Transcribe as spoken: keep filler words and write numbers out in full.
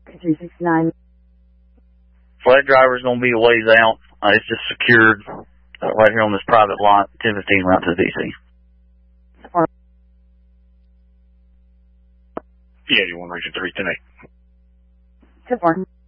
two six nine. Flag driver's going to be a ways out. Uh, it's just secured uh, right here on this private lot, ten fifteen route to D C. Yeah, you want to reach a three ten eight. Good morning.